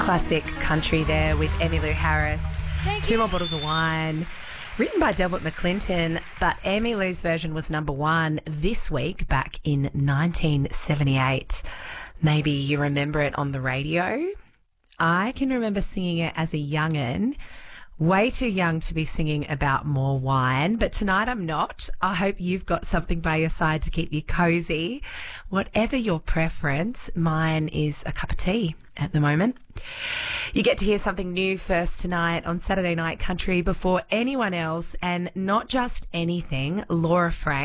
Classic country there with Emmylou Harris. Two More Bottles of Wine. Written by Delbert McClinton, but Emmylou's version was number one this week back in 1978. Maybe you remember it on the radio. I can remember singing it as a young'un. Way too young to be singing about more wine, but tonight I'm not. I hope you've got something by your side to keep you cozy. Whatever your preference, mine is a cup of tea at the moment. You get to hear something new first tonight on Saturday Night Country before anyone else, and not just anything. Laura Frank